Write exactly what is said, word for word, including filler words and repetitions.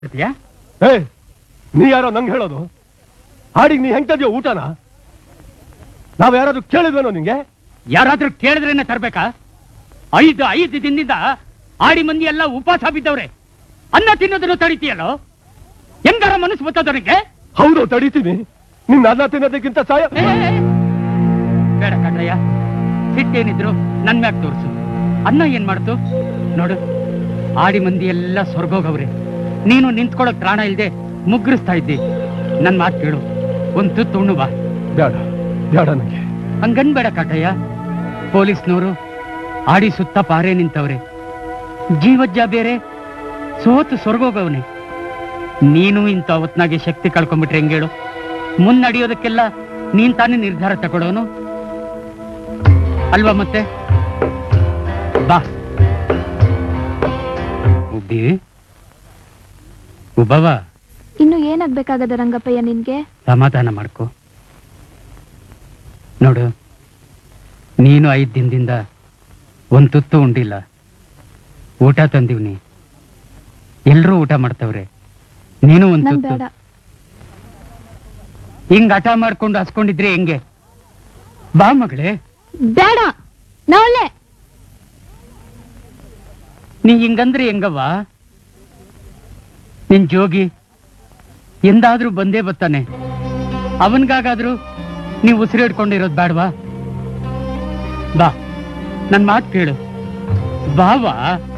ಏ ನೀ ಯಾರೋ ನಂಗೆ ಹೇಳೋದು? ಹಾಡಿಗೆ ನೀ ಹೆಂಗ್ತದ್ಯೋ ಊಟನ? ನಾವ್ ಯಾರಾದ್ರೂ ಕೇಳಿದ್ವೇನೋ ನಿಂಗೆ? ಯಾರಾದ್ರೂ ಕೇಳಿದ್ರೇನೆ ತರ್ಬೇಕಾ? ಐದು ಐದು ದಿನದಿಂದ ಆಡಿ ಮಂದಿ ಎಲ್ಲ ಉಪವಾಸ ಬಿದ್ದವ್ರೆ. ಅನ್ನ ತಿನ್ನೋದನ್ನು ತಡಿತೀಯಲ್ಲೋ? ಹೆಂಗಾರ ಮನಸ್ಸು ಬರ್ತದವನಿಗೆ? ಹೌದು, ತಡಿತೀನಿ. ನಿನ್ನ ಅನ್ನ ತಿನ್ನೋದಕ್ಕಿಂತ ಸಾಯ. ಬೇಡ ಕಡ್ರಯ್ಯ, ಸಿಟ್ಟೇನಿದ್ರು ನನ್ ಮ್ಯಾಗ ತೋರಿಸು. ಅನ್ನ ಏನ್ ಮಾಡ್ತು ನೋಡು. ಆಡಿ ಮಂದಿ ಎಲ್ಲ ಸ್ವರ್ಗೋಗವ್ರೆ. ನೀನು ನಿಂತ್ಕೊಳಕ್ ಪ್ರಾಣ ಇಲ್ದೆ ಮುಗ್ರಿಸ್ತಾ ಇದ್ದಿ. ನನ್ ಮಾತು ಕೇಳು, ಒಂದ್ ತುತ್ತು ಉಣ್ಣು ಬಾ. ಬೇಡ ಬೇಡ ನನಗೆ. ಹಂಗನ್ಬೇಡ ಕಾಟಯ್ಯ. ಪೊಲೀಸ್ನವರು ಆಡಿ ಸುತ್ತ ಪಾರೆ ನಿಂತವ್ರೆ. ಜೀವಜ್ಜ ಬೇರೆ ಸೋತು ಸ್ವರ್ಗೋಗವನೆ. ನೀನು ಇಂಥ ಹೊತ್ನಾಗೆ ಶಕ್ತಿ ಕಳ್ಕೊಂಡ್ಬಿಟ್ರೆ ಹೆಂಗೇಳು? ಮುನ್ನಡಿಯೋದಕ್ಕೆಲ್ಲ ನೀನ್ ತಾನೇ ನಿರ್ಧಾರ ತಗೊಳ್ಳೋನು ಅಲ್ವಾ? ಮತ್ತೆ ಬಾ ಉಬ್ಬಿ ಉಬ್ಬವ. ಇನ್ನು ಏನಾಗ್ಬೇಕಾಗದ ರಂಗಪ್ಪಯ್ಯ ನಿನ್ಗೆ? ಸಮಾಧಾನ ಮಾಡ್ಕೊ. ನೋಡು, ನೀನು ಐದ್ ದಿನದಿಂದ ಒಂದ್ ತುತ್ತು ಉಂಡಿಲ್ಲ. ಊಟ ತಂದಿವ್ನಿ, ಎಲ್ರೂ ಊಟ ಮಾಡ್ತವ್ರೆ. ನೀನು ಒಂದ್ ನಂಗ್ ತುತ್ತು. ಬೇಡ. ಹಿಂಗ್ ಹಠ ಮಾಡ್ಕೊಂಡು ಹಸ್ಕೊಂಡಿದ್ರೆ ಹೆಂಗೆ? ಬಾ ಮಗಳೇ. ಬೇಡ, ನಾ ಒಳ್ಳೆ. ನೀ ಹಿಂಗಂದ್ರೆ ಹೆಂಗವ್ವ? ನಿನ್ ಜೋಗಿ ಎಂದಾದ್ರೂ ಬಂದೇ ಬರ್ತಾನೆ. ಅವನ್ಗಾಗಾದ್ರೂ ನೀವು ಉಸಿರಿಡ್ಕೊಂಡಿರೋದು ಬೇಡವಾ? ಬಾ, ನನ್ ಮಾತು ಕೇಳು. ಬಾವಾ.